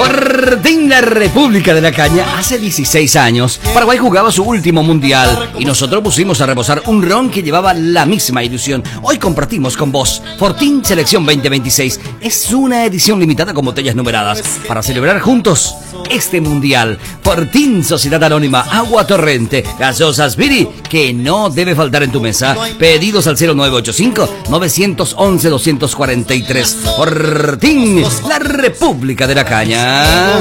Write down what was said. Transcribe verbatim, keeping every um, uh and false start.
Fortín, la República de la Caña. Hace dieciséis años, Paraguay jugaba su último mundial y nosotros pusimos a reposar un ron que llevaba la misma ilusión. Hoy compartimos con vos Fortín Selección veinte veintiséis. Es una edición limitada con botellas numeradas para celebrar juntos este mundial. Fortín Sociedad Anónima, agua torrente, gaseosas Viri, que no debe faltar en tu mesa. Pedidos al cero nueve ocho cinco, nueve once, dos cuatro tres. Fortín, la República de la Caña.